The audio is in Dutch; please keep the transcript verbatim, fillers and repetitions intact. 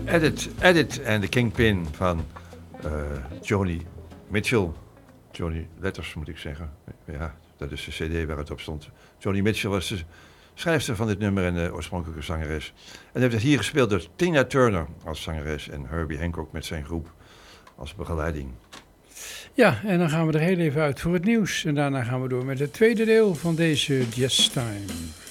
Edit, Edit en de Kingpin van uh, Joni Mitchell. Joni Letters moet ik zeggen. Ja, dat is de cd waar het op stond. Joni Mitchell was de schrijfster van dit nummer en de oorspronkelijke zangeres. En heeft het hier gespeeld door Tina Turner als zangeres en Herbie Hancock met zijn groep als begeleiding. Ja, en dan gaan we er heel even uit voor het nieuws. En daarna gaan we door met het tweede deel van deze Jazz Time.